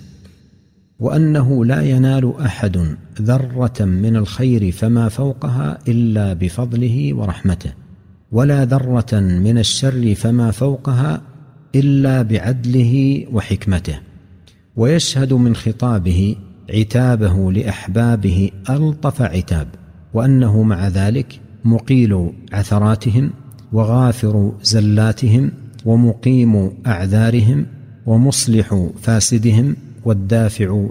وأنه لا ينال أحد ذرة من الخير فما فوقها إلا بفضله ورحمته، ولا ذرة من الشر فما فوقها إلا بعدله وحكمته. ويشهد من خطابه عتابه لأحبابه ألطف عتاب، وأنه مع ذلك مقيل عثراتهم وغافر زلاتهم ومقيم أعذارهم ومصلح فاسدهم والدافع